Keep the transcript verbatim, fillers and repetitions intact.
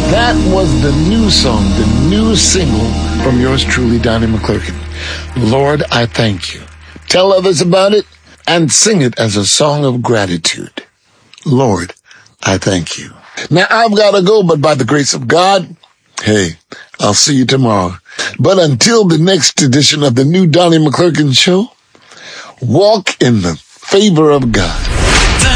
That was the new song, the new single from yours truly, Donnie McClurkin. Lord, I thank you. Tell others about it and sing it as a song of gratitude. Lord, I thank you. Now, I've got to go, but by the grace of God, hey, I'll see you tomorrow. But until the next edition of the new Donnie McClurkin Show, walk in the favor of God.